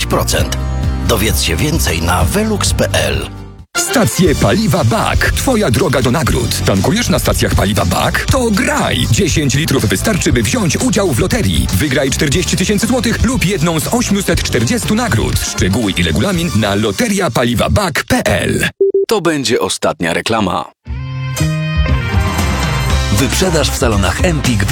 10%. Dowiedz się więcej na velux.pl. Stacje paliwa BAK. Twoja droga do nagród. Tankujesz na stacjach paliwa BAK? To graj! 10 litrów wystarczy, by wziąć udział w loterii. Wygraj 40 000 złotych lub jedną z 840 nagród. Szczegóły i regulamin na loteriapaliwabak.pl. To będzie ostatnia reklama. Wyprzedaż w salonach Empik